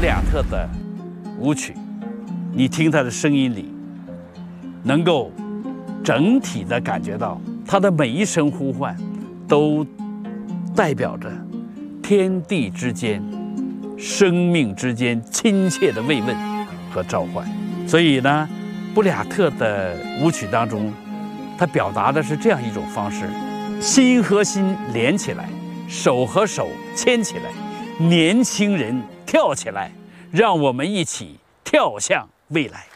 布亚特的舞曲，你听他的声音里，能够整体的感觉到他的每一声呼唤，都代表着天地之间、生命之间亲切的慰问和召唤。所以呢，布亚特的舞曲当中，它表达的是这样一种方式：心和心连起来，手和手牵起来，年轻人跳起来，让我们一起跳向未来。